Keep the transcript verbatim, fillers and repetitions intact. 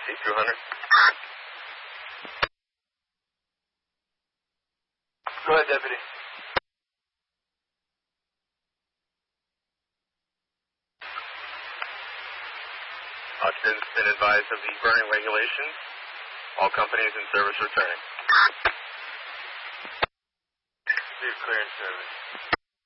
C two hundred. Go ahead, Deputy. Occupants been advised of the burning regulations. All companies in service returning. Leave clearance service.